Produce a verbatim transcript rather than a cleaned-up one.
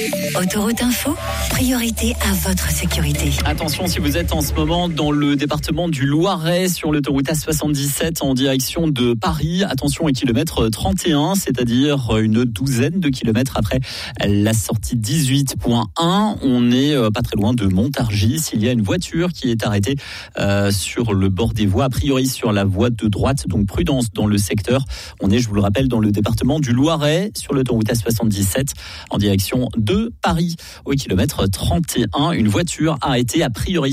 Autoroute Info, priorité à votre sécurité. Attention si vous êtes en ce moment dans le département du Loiret sur l'autoroute A soixante-dix-sept en direction de Paris. Attention au kilomètre trente et un, c'est-à-dire une douzaine de kilomètres après la sortie dix-huit point un. On n'est pas très loin de Montargis. Il y a une voiture qui est arrêtée euh, sur le bord des voies, a priori sur la voie de droite, donc prudence dans le secteur. On est, je vous le rappelle, dans le département du Loiret sur l'autoroute A soixante-dix-sept en direction de Paris. Au kilomètre trente et un, une voiture arrêtée a priori